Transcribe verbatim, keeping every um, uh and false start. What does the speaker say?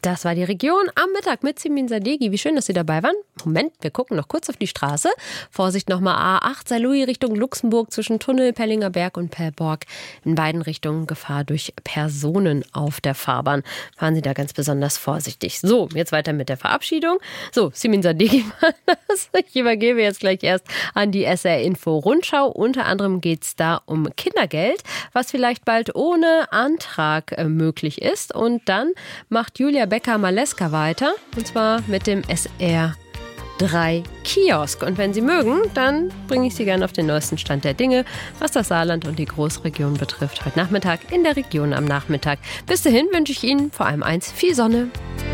Das war die Region am Mittag mit Simin Sadeghi. Wie schön, dass Sie dabei waren. Moment, wir gucken noch kurz auf die Straße. Vorsicht nochmal A acht, Saarlouis Richtung Luxemburg zwischen Tunnel, Pellinger Berg und Perborg. In beiden Richtungen Gefahr durch Personen auf der Fahrbahn. Fahren Sie da ganz besonders vorsichtig. So, jetzt weiter mit der Verabschiedung. So, Simin Sadeghi war das. Ich übergebe jetzt gleich erst an die S R-Info-Rundschau. Unter anderem geht es da um Kindergeld, was vielleicht bald ohne Antrag äh, möglich ist. Und dann macht Julia Becker-Maleska weiter, und zwar mit dem S R drei Kiosk. Und wenn Sie mögen, dann bringe ich Sie gerne auf den neuesten Stand der Dinge, was das Saarland und die Großregion betrifft, heute Nachmittag in der Region am Nachmittag. Bis dahin wünsche ich Ihnen vor allem eins, viel Sonne.